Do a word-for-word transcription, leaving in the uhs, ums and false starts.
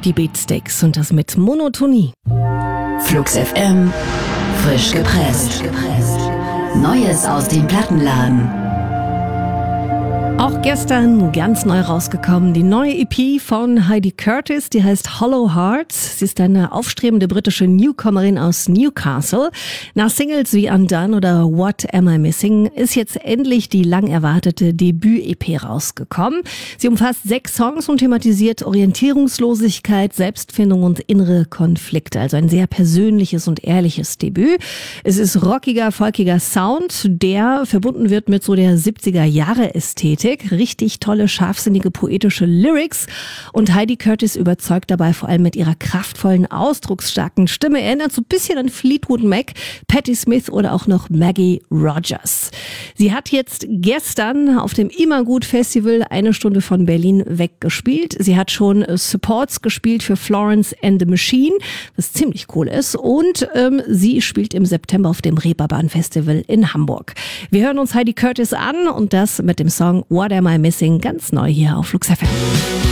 die Beatsteaks und das mit Monotonie. Flux F M, frisch gepresst. Neues aus dem Plattenladen. Auch gestern ganz neu rausgekommen, die neue E P von Heidi Curtis, die heißt Hollow Hearts. Sie ist eine aufstrebende britische Newcomerin aus Newcastle. Nach Singles wie Undone oder What Am I Missing ist jetzt endlich die lang erwartete Debüt-E P rausgekommen. Sie umfasst sechs Songs und thematisiert Orientierungslosigkeit, Selbstfindung und innere Konflikte. Also ein sehr persönliches und ehrliches Debüt. Es ist rockiger, folkiger Sound, der verbunden wird mit so der siebziger-Jahre-Ästhetik. Richtig tolle, scharfsinnige, poetische Lyrics. Und Heidi Curtis überzeugt dabei vor allem mit ihrer kraftvollen, ausdrucksstarken Stimme. Erinnert so ein bisschen an Fleetwood Mac, Patti Smith oder auch noch Maggie Rogers. Sie hat jetzt gestern auf dem Immergut Festival eine Stunde von Berlin weg gespielt. Sie hat schon Supports gespielt für Florence and the Machine, was ziemlich cool ist. Und ähm, sie spielt im September auf dem Reeperbahn Festival in Hamburg. Wir hören uns Heidi Curtis an und das mit dem Song What Am I Missing? Ganz neu hier auf Flux F M.